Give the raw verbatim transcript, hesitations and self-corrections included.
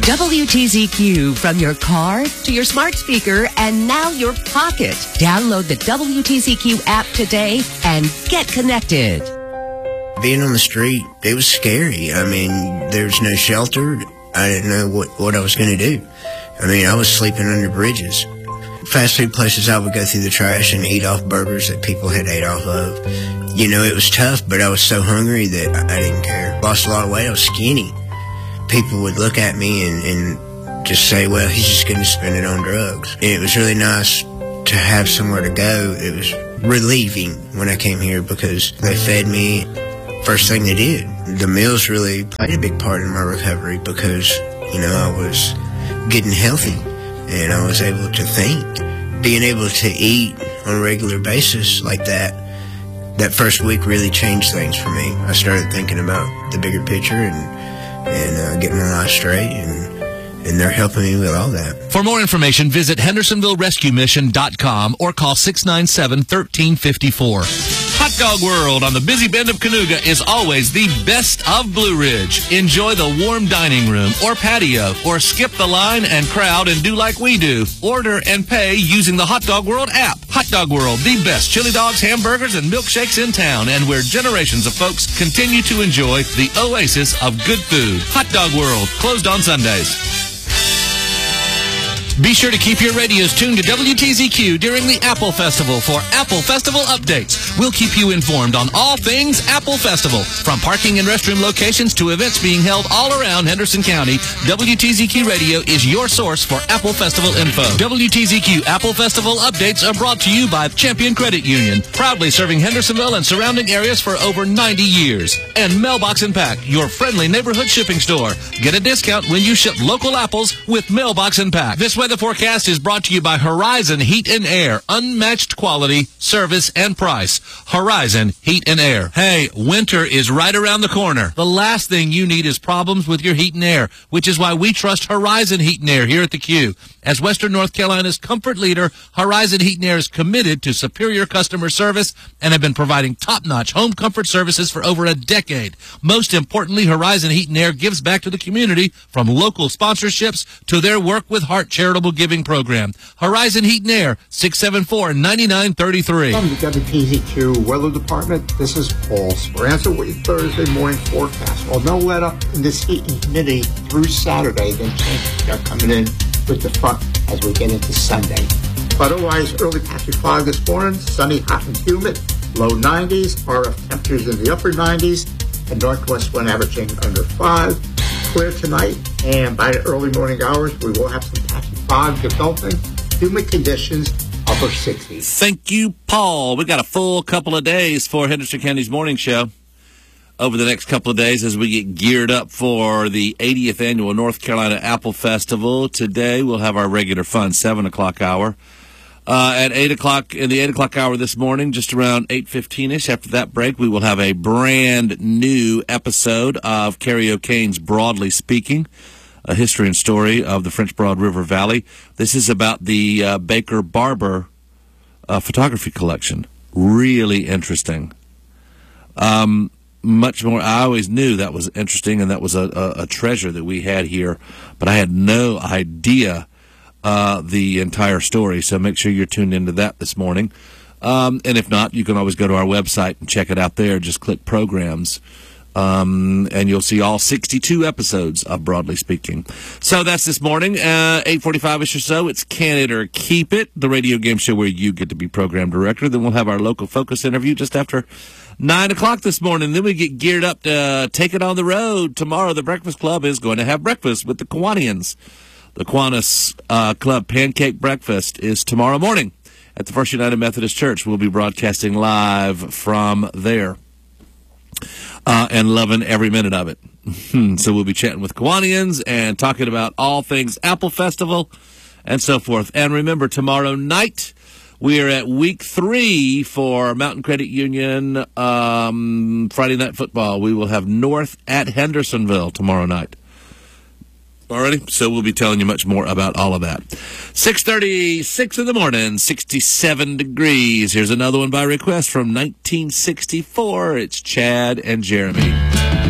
W T Z Q from your car to your smart speaker and now your pocket. Download the W T Z Q app today and get connected. Being on the street, it was scary. I mean, there's no shelter. I didn't know what, what I was going to do. I mean, I was sleeping under bridges. Fast food places, I would go through the trash and eat off burgers that people had ate off of. You know, it was tough, but I was so hungry that I didn't care. Lost a lot of weight. I was skinny. People would look at me and, and just say, well, he's just going to spend it on drugs. And it was really nice to have somewhere to go. It was relieving when I came here because they fed me. First thing they did. The meals really played a big part in my recovery because, you know, I was getting healthy and I was able to think. Being able to eat on a regular basis like that, that first week really changed things for me. I started thinking about the bigger picture and and uh, getting my life straight, and and they're helping me with all that. For more information, visit Hendersonville Rescue Mission dot com or call six nine seven, one three five four. Hot Dog World on the busy bend of Canoga is always the best of Blue Ridge. Enjoy the warm dining room or patio, or skip the line and crowd and do like we do. Order and pay using the Hot Dog World app. Hot Dog World, the best chili dogs, hamburgers, and milkshakes in town, and where generations of folks continue to enjoy the oasis of good food. Hot Dog World, closed on Sundays. Be sure to keep your radios tuned to W T Z Q during the Apple Festival for Apple Festival updates. We'll keep you informed on all things Apple Festival, from parking and restroom locations to events being held all around Henderson County. W T Z Q Radio is your source for Apple Festival info. W T Z Q Apple Festival updates are brought to you by Champion Credit Union, proudly serving Hendersonville and surrounding areas for over ninety years. And Mailbox and Pack, your friendly neighborhood shipping store. Get a discount when you ship local apples with Mailbox and Pack. This weather forecast is brought to you by Horizon Heat and Air. Unmatched quality, service, and price. Horizon Heat and Air. Hey, winter is right around the corner. The last thing you need is problems with your heat and air, which is why we trust Horizon Heat and Air here at the Q. As Western North Carolina's comfort leader, Horizon Heat and Air is committed to superior customer service and have been providing top-notch home comfort services for over a decade. Most importantly, Horizon Heat and Air gives back to the community, from local sponsorships to their Work with Heart charitable giving program. Horizon Heat and Air, six seven four, nine nine three three. From the W T Z Q Weather Department, this is Paul Speranza with your Thursday morning forecast. Well, no let up in this heat and humidity through Saturday, then changes are coming in with the front as we get into Sunday. But otherwise, early patchy fog this morning, sunny, hot and humid, low nineties, R F temperatures in the upper nineties, and northwest wind averaging under five. Clear tonight, and by the early morning hours, we will have some patchy fog developing, humid conditions, upper sixties. Thank you, Paul. We got a full couple of days for Henderson County's morning show over the next couple of days as we get geared up for the eightieth annual North Carolina Apple Festival. Today we'll have our regular fun seven o'clock hour. Uh, at eight o'clock, in the eight o'clock hour this morning, just around eight fifteen-ish, after that break, we will have a brand new episode of Carrie O'Kane's Broadly Speaking, a history and story of the French Broad River Valley. This is about the uh, Baker Barber uh, photography collection. Really interesting. Um, much more, I always knew that was interesting, and that was a, a, a treasure that we had here, but I had no idea Uh, the entire story, so make sure you're tuned into that this morning. Um, and if not, you can always go to our website and check it out there. Just click Programs, um, and you'll see all sixty-two episodes of Broadly Speaking. So that's this morning, uh, eight forty-five-ish or so. It's Can It or Keep It, the radio game show where you get to be program director. Then we'll have our local focus interview just after nine o'clock this morning. Then we get geared up to take it on the road. Tomorrow, the Breakfast Club is going to have breakfast with the Kiwanians. The Kiwanis uh, Club Pancake Breakfast is tomorrow morning at the First United Methodist Church. We'll be broadcasting live from there uh, and loving every minute of it. So we'll be chatting with Kiwanians and talking about all things Apple Festival and so forth. And remember, tomorrow night we are at week three for Mountain Credit Union um, Friday Night Football. We will have North at Hendersonville tomorrow night. Alrighty, so we'll be telling you much more about all of that. six thirty-six in the morning, sixty-seven degrees. Here's another one by request from nineteen sixty-four. It's Chad and Jeremy.